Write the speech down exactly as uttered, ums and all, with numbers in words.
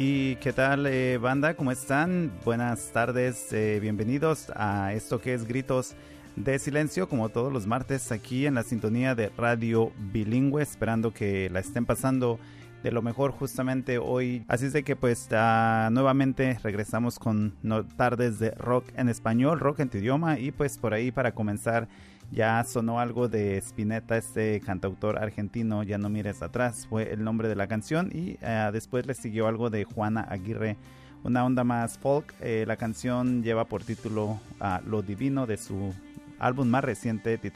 ¿Y qué tal, eh, banda? ¿Cómo están? Buenas tardes, eh, bienvenidos a esto que es Gritos de Silencio, como todos los martes aquí en la sintonía de Radio Bilingüe, esperando que la estén pasando de lo mejor justamente hoy. Así es de que pues uh, nuevamente regresamos con no, tardes de rock en español, rock en tu idioma, y pues por ahí para comenzar ya sonó algo de Spinetta, este cantautor argentino, Ya no mires atrás, fue el nombre de la canción, y uh, después le siguió algo de Juana Aguirre, una onda más folk. Eh, la canción lleva por título uh, Lo Divino, de su álbum más reciente titulado